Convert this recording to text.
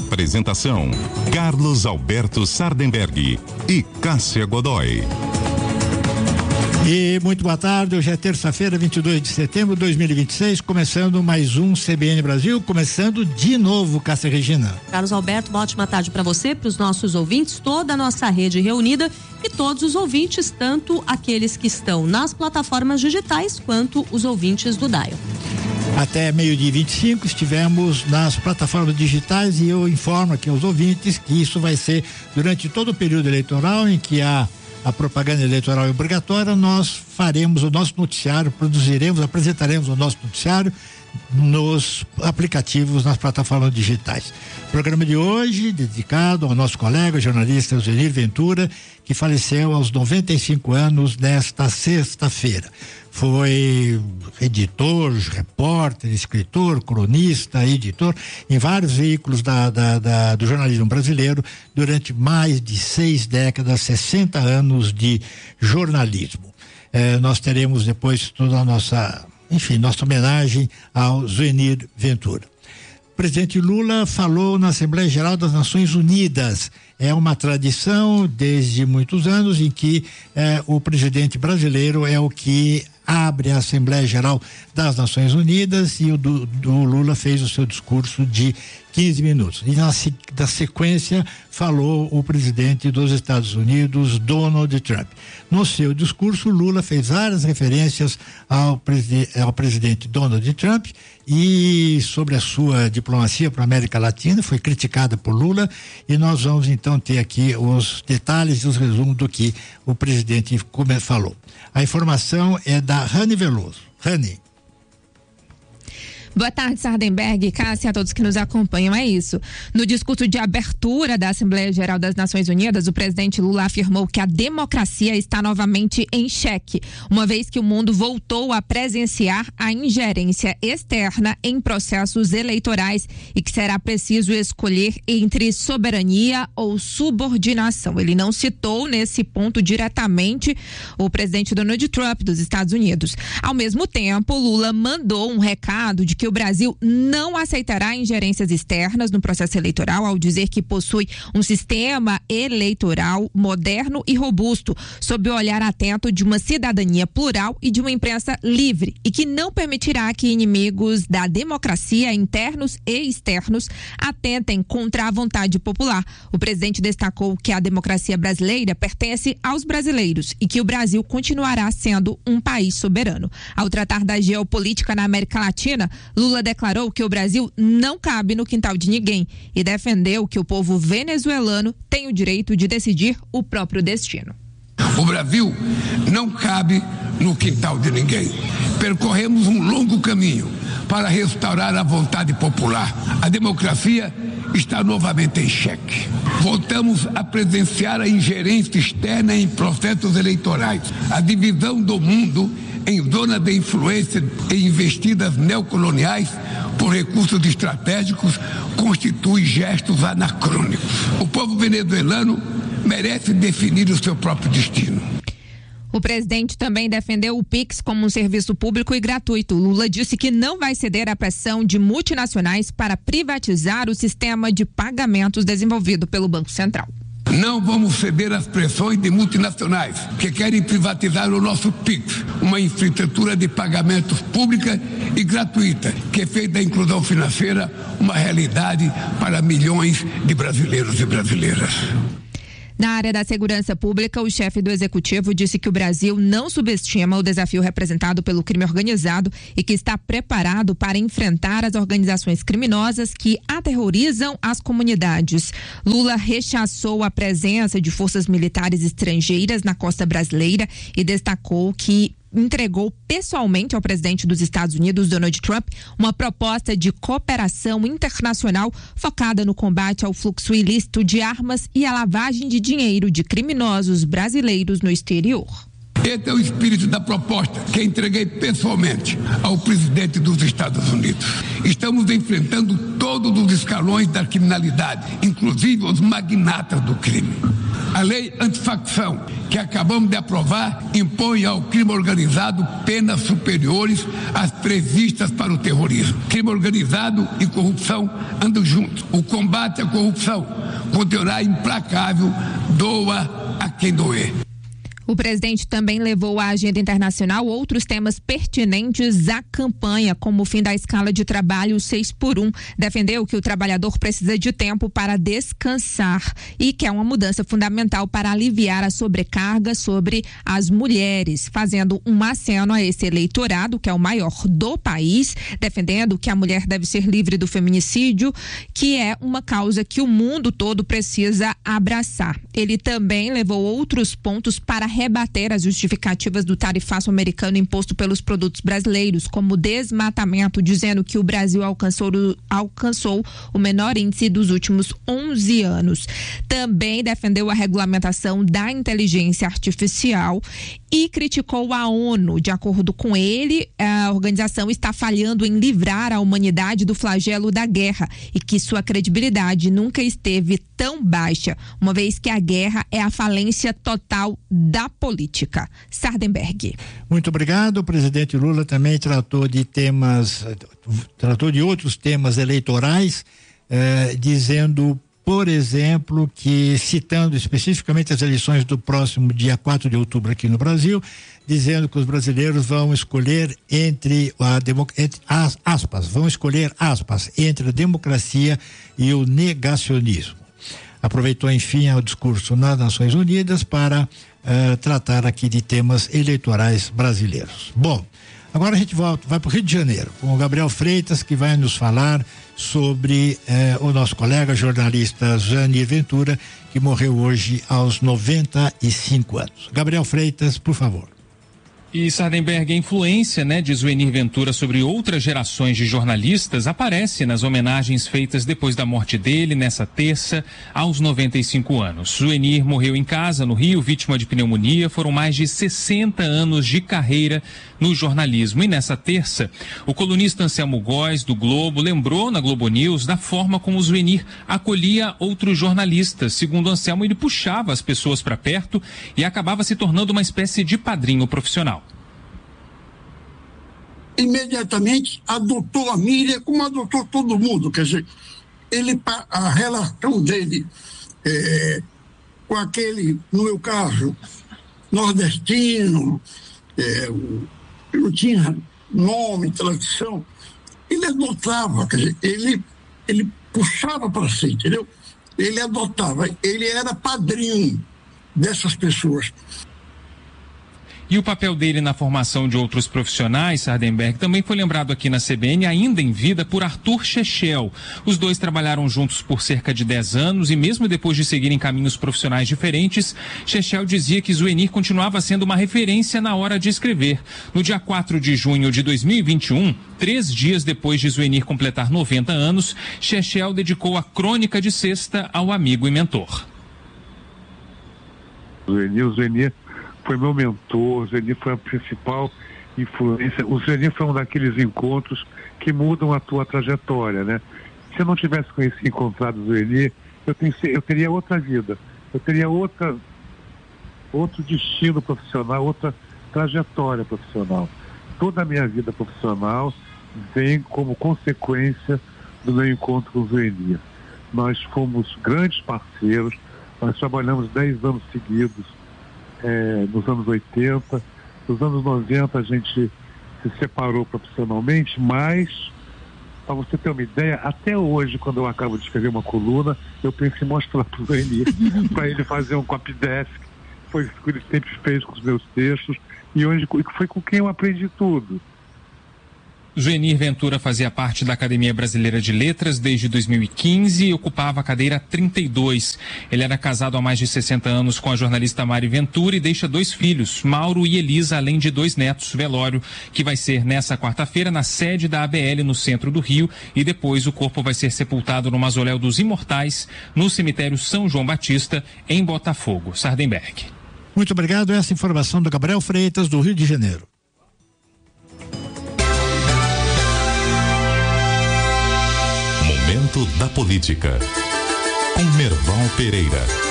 Apresentação: Carlos Alberto Sardenberg e Cássia Godoy. E muito boa tarde, hoje é terça-feira, 22 de setembro de 2026, começando mais um CBN Brasil, começando de novo, Cássia Regina. Carlos Alberto, uma ótima tarde para você, para os nossos ouvintes, toda a nossa rede reunida e todos os ouvintes, tanto aqueles que estão nas plataformas digitais quanto os ouvintes do Dial. Até meio-dia 25 estivemos nas plataformas digitais e eu informo aqui aos ouvintes que isso vai ser durante todo o período eleitoral em que a propaganda eleitoral é obrigatória. Nós faremos o nosso noticiário, apresentaremos o nosso noticiário nos aplicativos, nas plataformas digitais. O programa de hoje dedicado ao nosso colega jornalista Eugenir Ventura, que faleceu aos 95 anos nesta sexta-feira. Foi editor, repórter, escritor, cronista, editor em vários veículos do jornalismo brasileiro durante mais de 6 décadas, 60 anos de jornalismo. Nós teremos depois toda a nossa homenagem ao Eugenir Ventura. O presidente Lula falou na Assembleia Geral das Nações Unidas. É uma tradição desde muitos anos em que o presidente brasileiro é o que abre a Assembleia Geral das Nações Unidas, e o Lula fez o seu discurso de 15 minutos. E na sequência falou o presidente dos Estados Unidos, Donald Trump. No seu discurso, Lula fez várias referências ao presidente Donald Trump e sobre a sua diplomacia para a América Latina, foi criticada por Lula, e nós vamos então ter aqui os detalhes e os resumos do que o presidente falou. A informação é da Rani Veloso. Rani. Boa tarde, Sardenberg, Cássia, a todos que nos acompanham. É isso. No discurso de abertura da Assembleia Geral das Nações Unidas, o presidente Lula afirmou que a democracia está novamente em xeque, uma vez que o mundo voltou a presenciar a ingerência externa em processos eleitorais e que será preciso escolher entre soberania ou subordinação. Ele não citou nesse ponto diretamente o presidente Donald Trump dos Estados Unidos. Ao mesmo tempo, Lula mandou um recado de que o Brasil não aceitará ingerências externas no processo eleitoral, ao dizer que possui um sistema eleitoral moderno e robusto, sob o olhar atento de uma cidadania plural e de uma imprensa livre, e que não permitirá que inimigos da democracia, internos e externos, atentem contra a vontade popular. O presidente destacou que a democracia brasileira pertence aos brasileiros e que o Brasil continuará sendo um país soberano. Ao tratar da geopolítica na América Latina, Lula declarou que o Brasil não cabe no quintal de ninguém e defendeu que o povo venezuelano tem o direito de decidir o próprio destino. O Brasil não cabe no quintal de ninguém. Percorremos um longo caminho para restaurar a vontade popular. A democracia está novamente em xeque. Voltamos a presenciar a ingerência externa em processos eleitorais, a divisão do mundo em zona de influência e investidas neocoloniais por recursos estratégicos constitui gestos anacrônicos. O povo venezuelano merece definir o seu próprio destino. O presidente também defendeu o Pix como um serviço público e gratuito. Lula disse que não vai ceder à pressão de multinacionais para privatizar o sistema de pagamentos desenvolvido pelo Banco Central. Não vamos ceder às pressões de multinacionais que querem privatizar o nosso PIX, uma infraestrutura de pagamentos pública e gratuita, que fez da inclusão financeira uma realidade para milhões de brasileiros e brasileiras. Na área da segurança pública, o chefe do executivo disse que o Brasil não subestima o desafio representado pelo crime organizado e que está preparado para enfrentar as organizações criminosas que aterrorizam as comunidades. Lula rechaçou a presença de forças militares estrangeiras na costa brasileira e destacou que entregou pessoalmente ao presidente dos Estados Unidos, Donald Trump, uma proposta de cooperação internacional focada no combate ao fluxo ilícito de armas e à lavagem de dinheiro de criminosos brasileiros no exterior. Esse é o espírito da proposta que entreguei pessoalmente ao presidente dos Estados Unidos. Estamos enfrentando todos os escalões da criminalidade, inclusive os magnatas do crime. A lei antifacção, que acabamos de aprovar, impõe ao crime organizado penas superiores às previstas para o terrorismo. Crime organizado e corrupção andam juntos. O combate à corrupção continuará implacável, doa a quem doer. O presidente também levou à agenda internacional outros temas pertinentes à campanha, como o fim da escala de trabalho 6x1. Defendeu que o trabalhador precisa de tempo para descansar e que é uma mudança fundamental para aliviar a sobrecarga sobre as mulheres, fazendo um aceno a esse eleitorado, que é o maior do país, defendendo que a mulher deve ser livre do feminicídio, que é uma causa que o mundo todo precisa abraçar. Ele também levou outros pontos para rebater as justificativas do tarifaço americano imposto pelos produtos brasileiros, como desmatamento, dizendo que o Brasil alcançou o menor índice dos últimos 11 anos. Também defendeu a regulamentação da inteligência artificial e criticou a ONU. De acordo com ele, a organização está falhando em livrar a humanidade do flagelo da guerra e que sua credibilidade nunca esteve tão baixa, uma vez que a guerra é a falência total da política. Sardenberg. Muito obrigado. O presidente Lula também tratou de outros temas eleitorais, dizendo, por exemplo, que citando especificamente as eleições do próximo dia 4 de outubro aqui no Brasil, dizendo que os brasileiros vão escolher entre a democracia e o negacionismo. Aproveitou, enfim, o discurso nas Nações Unidas para tratar aqui de temas eleitorais brasileiros. Bom, agora a gente vai para o Rio de Janeiro com o Gabriel Freitas, que vai nos falar sobre o nosso colega jornalista Zuenir Ventura, que morreu hoje aos 95 anos. Gabriel Freitas, por favor. E, Sardenberg, a influência, de Zuenir Ventura sobre outras gerações de jornalistas aparece nas homenagens feitas depois da morte dele, nessa terça, aos 95 anos. Zuenir morreu em casa, no Rio, vítima de pneumonia. Foram mais de 60 anos de carreira no jornalismo. E nessa terça, o colunista Anselmo Góes, do Globo, lembrou na Globo News da forma como Zuenir acolhia outros jornalistas. Segundo Anselmo, ele puxava as pessoas para perto e acabava se tornando uma espécie de padrinho profissional. Imediatamente adotou a Miriam como adotou todo mundo, quer dizer, a relação dele com aquele, no meu caso, nordestino, não tinha nome, tradição, ele adotava, quer dizer, ele puxava para si, entendeu? Ele adotava, ele era padrinho dessas pessoas. E o papel dele na formação de outros profissionais, Sardenberg, também foi lembrado aqui na CBN, ainda em vida, por Arthur Chechel. Os dois trabalharam juntos por cerca de 10 anos e mesmo depois de seguirem caminhos profissionais diferentes, Chechel dizia que Zuenir continuava sendo uma referência na hora de escrever. No dia 4 de junho de 2021, 3 dias depois de Zuenir completar 90 anos, Chechel dedicou a crônica de sexta ao amigo e mentor. Zuenir foi meu mentor, o Zuenir foi a principal influência. O Zuenir foi um daqueles encontros que mudam a tua trajetória, né? Se eu não tivesse encontrado o Zuenir, eu teria outra vida, eu teria outro destino profissional, outra trajetória profissional. Toda a minha vida profissional vem como consequência do meu encontro com o Zuenir. Nós fomos grandes parceiros, nós trabalhamos 10 anos seguidos, nos anos 80, nos anos 90 a gente se separou profissionalmente, mas, para você ter uma ideia, até hoje, quando eu acabo de escrever uma coluna, eu penso em mostrar para o Zuenir, para ele fazer um copydesk, foi isso que ele sempre fez com os meus textos, e hoje foi com quem eu aprendi tudo. Zuenir Ventura fazia parte da Academia Brasileira de Letras desde 2015 e ocupava a cadeira 32. Ele era casado há mais de 60 anos com a jornalista Mari Ventura e deixa 2 filhos, Mauro e Elisa, além de 2 netos. Velório que vai ser nessa quarta-feira na sede da ABL no centro do Rio e depois o corpo vai ser sepultado no Mausoléu dos Imortais, no cemitério São João Batista, em Botafogo. Sardenberg. Muito obrigado. Essa informação do Gabriel Freitas, do Rio de Janeiro. Momento da Política, com Merval Pereira.